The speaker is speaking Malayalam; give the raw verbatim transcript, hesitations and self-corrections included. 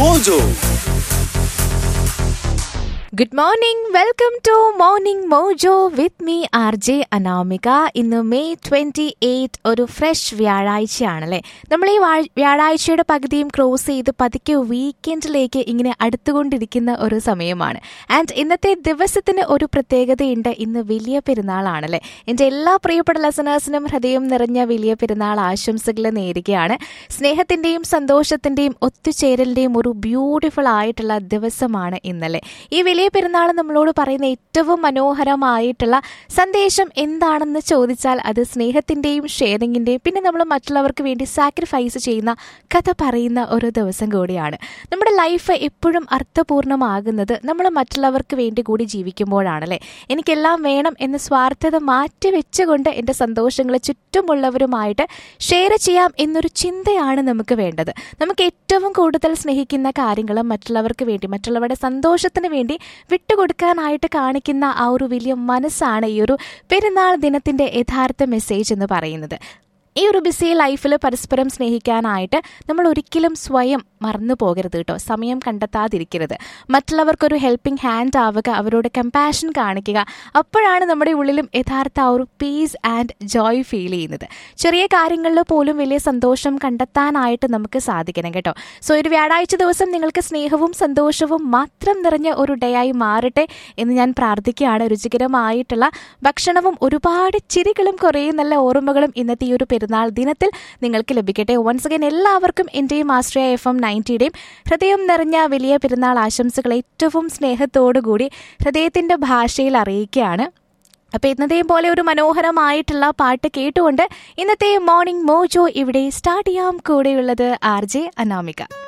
Mojo. Good morning, welcome to Morning Mojo with me R J Anamika. ഇന്ന് മെയ് ട്വന്റി എയ്റ്റ് ഒരു ഫ്രഷ് വ്യാഴാഴ്ചയാണല്ലേ. നമ്മൾ ഈ വ്യാഴാഴ്ചയുടെ പകുതിയും ക്രോസ് ചെയ്ത് പതുക്കെ വീക്കെൻഡിലേക്ക് ഇങ്ങനെ അടുത്തുകൊണ്ടിരിക്കുന്ന ഒരു സമയമാണ്. ആൻഡ് ഇന്നത്തെ ദിവസത്തിന് ഒരു പ്രത്യേകതയുണ്ട്. ഇന്ന് വലിയ പെരുന്നാളാണല്ലേ. എൻ്റെ എല്ലാ പ്രിയപ്പെട്ട ലിസണേഴ്സിനും ഹൃദയം നിറഞ്ഞ വലിയ പെരുന്നാൾ ആശംസകൾ നേരുകയാണ്. സ്നേഹത്തിൻ്റെയും സന്തോഷത്തിൻ്റെയും ഒത്തുചേരലിൻ്റെയും ഒരു ബ്യൂട്ടിഫുൾ ആയിട്ടുള്ള ദിവസമാണ് ഇന്നലെ. ഈ വലിയ പെരുന്നാൾ നമ്മളോട് പറയുന്ന ഏറ്റവും മനോഹരമായിട്ടുള്ള സന്ദേശം എന്താണെന്ന് ചോദിച്ചാൽ അത് സ്നേഹത്തിന്റെയും ഷെയറിങ്ങിന്റെയും പിന്നെ നമ്മൾ മറ്റുള്ളവർക്ക് വേണ്ടി സാക്രിഫൈസ് ചെയ്യുന്ന കഥ പറയുന്ന ഒരു ദിവസം കൂടിയാണ്. നമ്മുടെ ലൈഫ് എപ്പോഴും അർത്ഥപൂർണമാകുന്നത് നമ്മൾ മറ്റുള്ളവർക്ക് വേണ്ടി കൂടി ജീവിക്കുമ്പോഴാണല്ലേ. എനിക്കെല്ലാം വേണം എന്ന സ്വാർത്ഥത മാറ്റി വെച്ചുകൊണ്ട് എൻ്റെ സന്തോഷങ്ങൾ ചുറ്റുമുള്ളവരുമായിട്ട് ഷെയർ ചെയ്യാം എന്നൊരു ചിന്തയാണ് നമുക്ക് വേണ്ടത്. നമുക്ക് ഏറ്റവും കൂടുതൽ സ്നേഹിക്കുന്ന കാര്യങ്ങളും മറ്റുള്ളവർക്ക് വേണ്ടി മറ്റുള്ളവരുടെ സന്തോഷത്തിന് വേണ്ടി വിട്ടുകൊടുക്കാനായിട്ട് കാണിക്കുന്ന ആ ഒരു വലിയ മനസ്സാണ് ഈ ഒരു പെരുന്നാൾ ദിനത്തിന്റെ യഥാർത്ഥ മെസ്സേജ് എന്ന് പറയുന്നത്. ഈ ഒരു ബിസി ലൈഫിൽ പരസ്പരം സ്നേഹിക്കാനായിട്ട് നമ്മൾ ഒരിക്കലും സ്വയം മറന്നു പോകരുത് കേട്ടോ. സമയം കണ്ടെത്താതിരിക്കരുത്. മറ്റുള്ളവർക്കൊരു ഹെൽപ്പിംഗ് ഹാൻഡ് ആവുക, അവരോട് കമ്പാഷൻ കാണിക്കുക. അപ്പോഴാണ് നമ്മുടെ ഉള്ളിലും യഥാർത്ഥ ആ ഒരു പീസ് ആൻഡ് ജോയ് ഫീൽ ചെയ്യുന്നത്. ചെറിയ കാര്യങ്ങളിൽ പോലും വലിയ സന്തോഷം കണ്ടെത്താനായിട്ട് നമുക്ക് സാധിക്കണം കേട്ടോ. സോ ഒരു വ്യാഴാഴ്ച ദിവസം നിങ്ങൾക്ക് സ്നേഹവും സന്തോഷവും മാത്രം നിറഞ്ഞ ഒരു ഡേ ആയി മാറട്ടെ എന്ന് ഞാൻ പ്രാർത്ഥിക്കുകയാണ്. രുചികരമായിട്ടുള്ള ഭക്ഷണവും ഒരുപാട് ചിരികളും കുറേ നല്ല ഓർമ്മകളും ഇന്നത്തെ ഈ ഒരു പെരുന്നാൾ ദിനത്തിൽ നിങ്ങൾക്ക് ലഭിക്കട്ടെ. വൺസ് അഗൈൻ എല്ലാവർക്കും എൻ്റെയും ആശ്രയ എഫ് എം നയൻറ്റിയുടെയും ഹൃദയം നിറഞ്ഞ വലിയ പെരുന്നാൾ ആശംസകൾ ഏറ്റവും സ്നേഹത്തോടുകൂടി ഹൃദയത്തിൻ്റെ ഭാഷയിൽ അറിയിക്കുകയാണ്. അപ്പോൾ ഇന്നത്തെയും പോലെ ഒരു മനോഹരമായിട്ടുള്ള പാട്ട് കേട്ടുകൊണ്ട് ഇന്നത്തെ മോർണിംഗ് മോജോ ഇവിടെ സ്റ്റാർട്ട് ചെയ്യാം. കൂടെയുള്ളത് ആർ ജെ അനാമിക.